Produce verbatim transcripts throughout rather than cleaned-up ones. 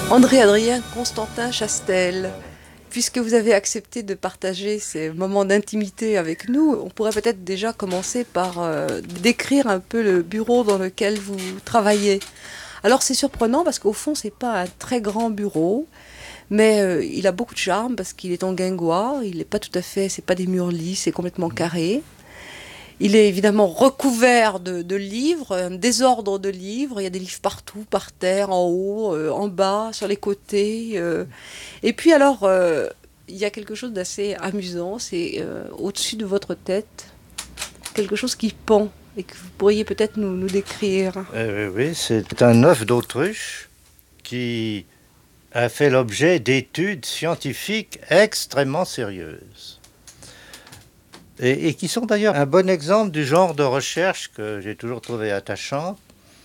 André-Adrien Constantin Chastel, puisque vous avez accepté de partager ces moments d'intimité avec nous, on pourrait peut-être déjà commencer par euh, décrire un peu le bureau dans lequel vous travaillez. Alors c'est surprenant parce qu'au fond c'est pas un très grand bureau, mais euh, il a beaucoup de charme parce qu'il est en guingois, il n'est pas tout à fait, c'est pas des murs lisses, c'est complètement carré. Il est évidemment recouvert de, de livres, un désordre de livres. Il y a des livres partout, par terre, en haut, euh, en bas, sur les côtés. euh. Et puis alors, euh, il y a quelque chose d'assez amusant. C'est euh, au-dessus de votre tête, quelque chose qui pend et que vous pourriez peut-être nous, nous décrire. Euh, oui, oui, c'est un œuf d'autruche qui a fait l'objet d'études scientifiques extrêmement sérieuses. Et, et qui sont d'ailleurs un bon exemple du genre de recherche que j'ai toujours trouvé attachante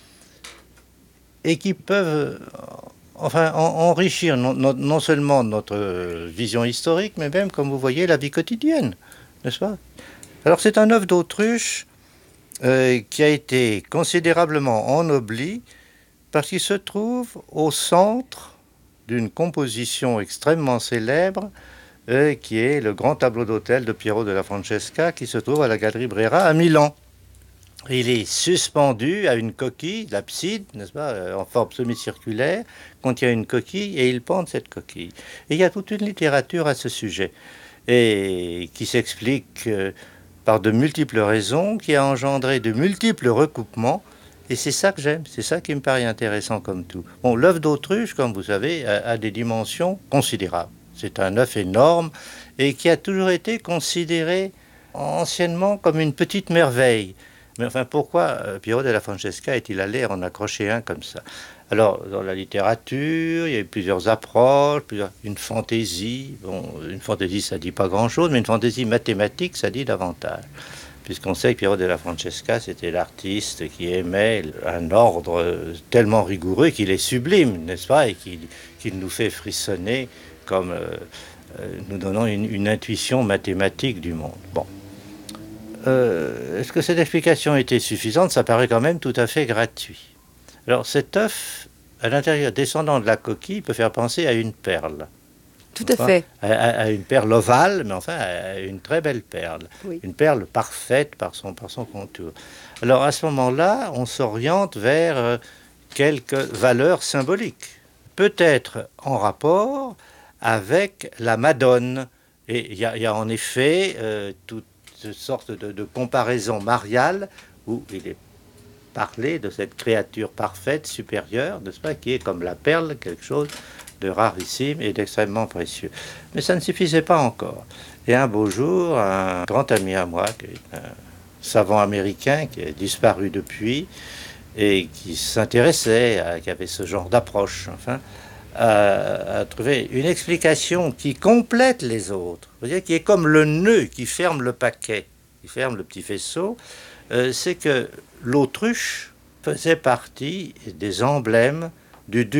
et qui peuvent enfin, en, enrichir non, non, non seulement notre vision historique, mais même, comme vous voyez, la vie quotidienne, n'est-ce pas? Alors c'est un œuf d'autruche euh, qui a été considérablement ennobli parce qu'il se trouve au centre d'une composition extrêmement célèbre euh, qui est le grand tableau d'autel de Piero della Francesca qui se trouve à la Galerie Brera à Milan. Il est suspendu à une coquille, l'abside, n'est-ce pas, euh, en forme semi-circulaire, contient une coquille et il pend de cette coquille. Et il y a toute une littérature à ce sujet et qui s'explique euh, par de multiples raisons, qui a engendré de multiples recoupements. Et c'est ça que j'aime, c'est ça qui me paraît intéressant comme tout. Bon, l'œuf d'autruche, comme vous savez, a, a des dimensions considérables. C'est un œuf énorme et qui a toujours été considéré anciennement comme une petite merveille. Mais enfin, pourquoi euh, Piero della Francesca est-il allé en accrocher un comme ça? Alors, dans la littérature, il y a eu plusieurs approches, plusieurs, une fantaisie. Bon, une fantaisie, ça dit pas grand-chose, mais une fantaisie mathématique, ça dit davantage. Puisqu'on sait que Piero della Francesca, c'était l'artiste qui aimait un ordre tellement rigoureux qu'il est sublime, n'est-ce pas, et qu'il qu'il nous fait frissonner comme euh, euh, nous donnant une, une intuition mathématique du monde. Bon. Euh, est-ce que cette explication était suffisante? Ça paraît quand même tout à fait gratuit. Alors cet œuf, à l'intérieur, descendant de la coquille, peut faire penser à une perle. Tout à Enfin, fait. à, à une perle ovale, mais enfin à une très belle perle. Oui. Une perle parfaite par son, par son contour. Alors à ce moment-là, on s'oriente vers euh, quelques valeurs symboliques. Peut-être en rapport avec la Madone. Et il y, y a en effet euh, toute sorte de, de comparaison mariale où il est parlé de cette créature parfaite, supérieure, n'est-ce pas, qui est comme la perle, quelque chose de rarissime et d'extrêmement précieux. Mais ça ne suffisait pas encore. Et un beau jour, un grand ami à moi, qui est un savant américain qui a disparu depuis et qui s'intéressait, à, qui avait ce genre d'approche, enfin, a, a trouvé une explication qui complète les autres, vous voyez, qui est comme le nœud qui ferme le paquet, qui ferme le petit faisceau. Euh, c'est que l'autruche faisait partie des emblèmes du